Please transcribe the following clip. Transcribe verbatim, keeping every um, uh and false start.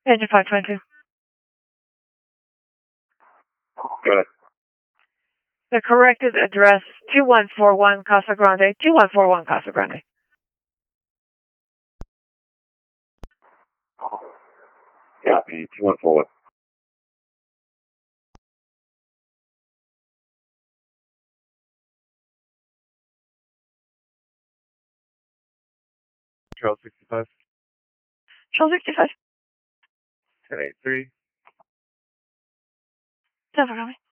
Engine five twenty-two. Go ahead. The corrected address, two one four one Casa Grande, two one four one Casa Grande. Copy, two one four one. Charles sixty-five. Charles sixty-five. ten eighty-three. Never coming.